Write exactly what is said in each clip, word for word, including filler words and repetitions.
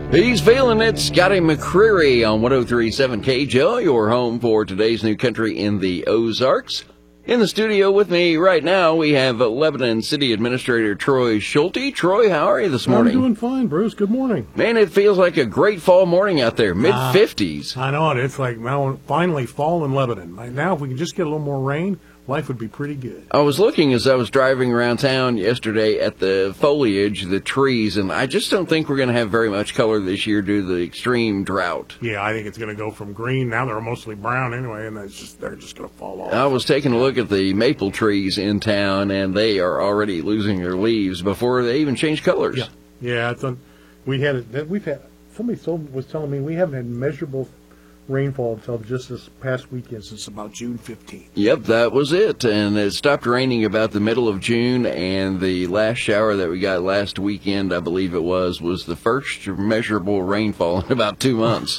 He's feeling it. Scotty McCreery on one oh three point seven K J O, your home for today's new country in the Ozarks. In the studio with me right now, we have Lebanon City Administrator Troy Schulte. Troy, how are you this morning? I'm doing fine, Bruce. Good morning. Man, it feels like a great fall morning out there, mid fifties. Uh, I know it. It's like now finally fall in Lebanon. Like now, if we can just get a little more rain, life would be pretty good. I was looking as I was driving around town yesterday at the foliage, the trees, and I just don't think we're going to have very much color this year due to the extreme drought. Yeah, I think it's going to go from green. Now they're mostly brown anyway, and it's just they're just going to fall off. I was taking a look at the maple trees in town, and they are already losing their leaves before they even change colors. Yeah, yeah. It's un- we had it. We've had somebody told, was telling me we haven't had measurable rainfall until just this past weekend since about June fifteenth. Yep, that was it. And it stopped raining about the middle of June, and the last shower that we got last weekend, I believe it was, was the first measurable rainfall in about two months.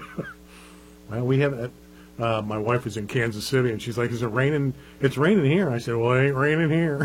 Well, we haven't. Uh, my wife was in Kansas City, and she's like, "Is it raining? It's raining here." I said, "Well, it ain't raining here."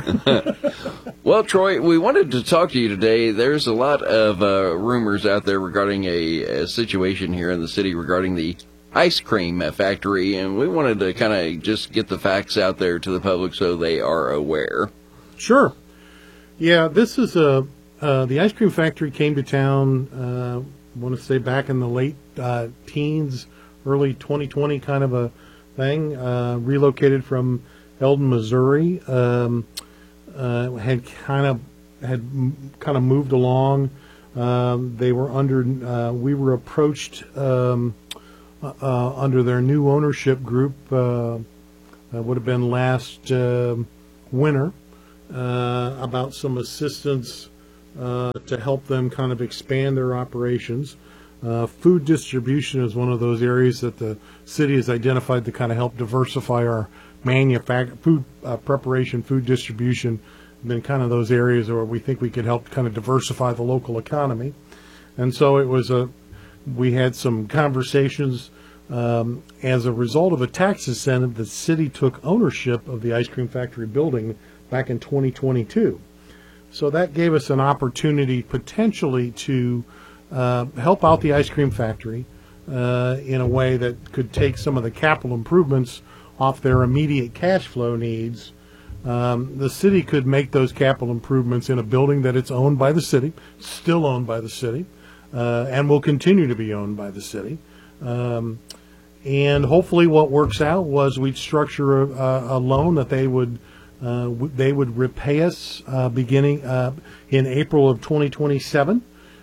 Well, Troy, we wanted to talk to you today. There's a lot of uh, rumors out there regarding a, a situation here in the city regarding the ice cream factory, and we wanted to kind of just get the facts out there to the public so they are aware. Sure. Yeah, this is a uh, the ice cream factory came to town. Uh, I want to say back in the late uh, teens, early twenty twenty kind of a thing. Uh, relocated from Eldon, Missouri. Um, uh, had kind of had m- kind of moved along. Um, they were under. Uh, we were approached. Um, Uh, under their new ownership group, uh, uh, would have been last uh, winter, uh, about some assistance uh, to help them kind of expand their operations. Uh, food distribution is one of those areas that the city has identified to kind of help diversify our manufact- food uh, preparation, food distribution, been kind of those areas where we think we could help kind of diversify the local economy. And so it was a We had some conversations. Um, as a result of a tax incentive, the city took ownership of the ice cream factory building back in twenty twenty-two. So that gave us an opportunity potentially to uh, help out the ice cream factory uh, in a way that could take some of the capital improvements off their immediate cash flow needs. Um, the city could make those capital improvements in a building that it's owned by the city, still owned by the city. Uh, and will continue to be owned by the city. Um, and hopefully what works out was we'd structure a, a loan that they would uh, w- they would repay us uh, beginning uh, in April of twenty twenty-seven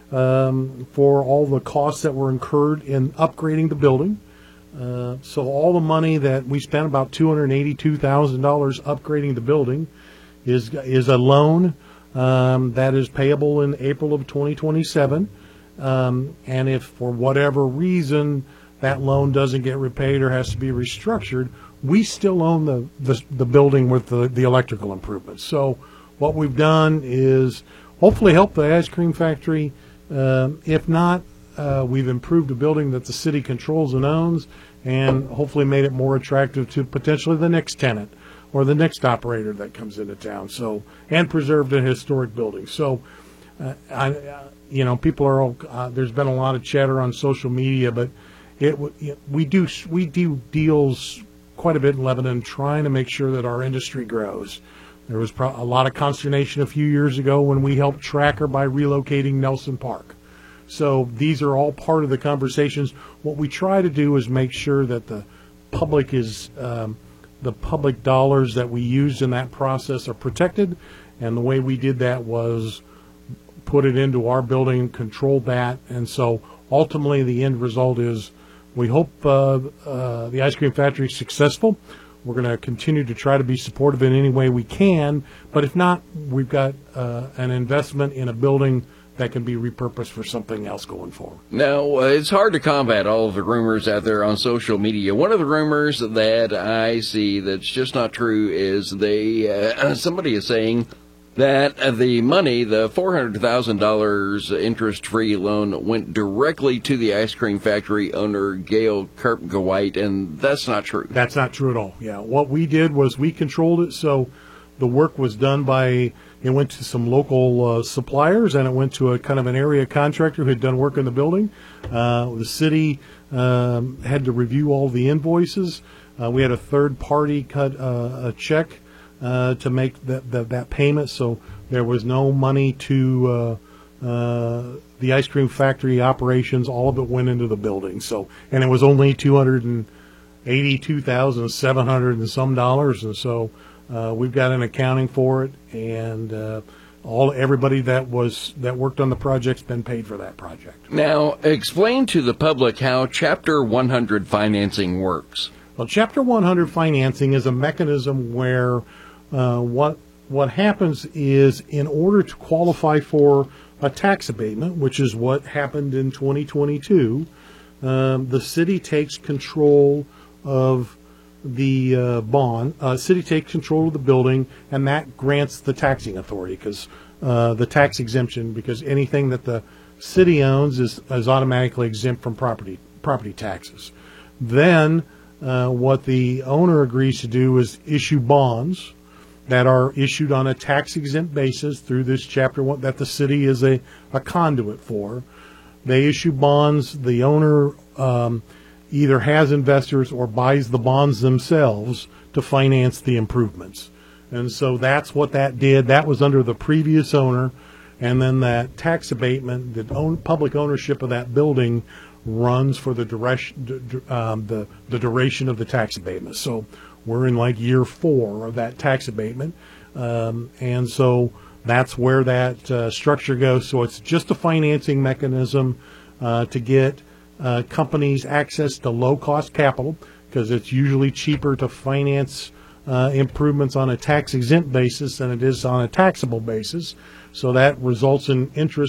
um, for all the costs that were incurred in upgrading the building. Uh, so all the money that we spent, about two hundred eighty-two thousand dollars upgrading the building, is is a loan um, that is payable in April of twenty twenty-seven. Um, and if for whatever reason that loan doesn't get repaid or has to be restructured, we still own the, the, the building with the, the electrical improvements. So what we've done is hopefully help the ice cream factory. Um, if not, uh, we've improved a building that the city controls and owns, and hopefully made it more attractive to potentially the next tenant or the next operator that comes into town. So, and preserved a historic building. So, uh, I, uh, You know, people are all. Uh, there's been a lot of chatter on social media, but it we do we do deals quite a bit in Lebanon, trying to make sure that our industry grows. There was pro- a lot of consternation a few years ago when we helped Tracker by relocating Nelson Park. So these are all part of the conversations. What we try to do is make sure that the public is um, the public dollars that we used in that process are protected, and the way we did that was put it into our building, control that, and so ultimately the end result is we hope uh, uh, the ice cream factory is successful. We're going to continue to try to be supportive in any way we can, but if not, we've got uh, an investment in a building that can be repurposed for something else going forward. Now, uh, it's hard to combat all of the rumors out there on social media. One of the rumors that I see that's just not true is they uh, somebody is saying that the money, the four hundred thousand dollars interest-free loan, went directly to the ice cream factory owner, Gail Kerpgewite, and that's not true. That's not true at all, yeah. What we did was we controlled it, so the work was done by, It went to some local uh, suppliers, and it went to a kind of an area contractor who had done work in the building. Uh, the city um, had to review all the invoices. Uh, we had a third party cut uh, a check uh, to make that, that that payment, so there was no money to uh, uh, the ice cream factory operations. All of it went into the building. So, and it was only two hundred eighty-two thousand seven hundred and some dollars, and so uh, we've got an accounting for it, and uh, all everybody that was that worked on the project's been paid for that project. Now, explain to the public how Chapter one hundred financing works. Well, Chapter one hundred financing is a mechanism where uh, what what happens is, in order to qualify for a tax abatement, which is what happened in twenty twenty-two, um, the city takes control of the uh, bond. Uh, city takes control of the building, and that grants the taxing authority, because uh, the tax exemption, because anything that the city owns is, is automatically exempt from property property taxes. Then uh, what the owner agrees to do is issue bonds that are issued on a tax exempt basis through this Chapter one that the city is a, a conduit for. They issue bonds. The owner um, either has investors or buys the bonds themselves to finance the improvements. And so that's what that did. That was under the previous owner. And then that tax abatement, the own, public ownership of that building runs for the duration, um, the, the duration of the tax abatement. So we're in like year four of that tax abatement. Um, and so that's where that uh, structure goes. So it's just a financing mechanism uh, to get uh, companies access to low-cost capital, because it's usually cheaper to finance uh, improvements on a tax-exempt basis than it is on a taxable basis. So that results in interest